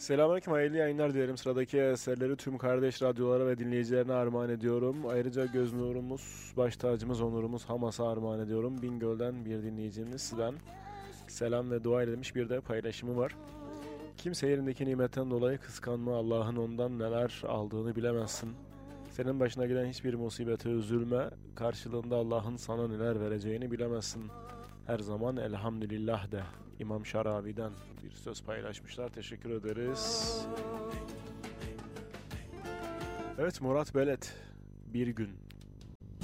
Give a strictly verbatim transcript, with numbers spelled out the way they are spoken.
Selamünaleyküm, hayırlı yayınlar dilerim. Sıradaki eserleri tüm kardeş radyolara ve dinleyicilerine armağan ediyorum. Ayrıca göz nurumuz, baş tacımız, onurumuz Hamas'a armağan ediyorum. Bingöl'den bir dinleyicimizden selam ve dua edilmiş bir de paylaşımı var. Kimse yerindeki nimetten dolayı kıskanma, Allah'ın ondan neler aldığını bilemezsin. Senin başına gelen hiçbir musibete üzülme, karşılığında Allah'ın sana neler vereceğini bilemezsin. Her zaman elhamdülillah de. İmam Şaravi'den bir söz paylaşmışlar. Teşekkür ederiz. Evet, Murat Belet. Bir gün.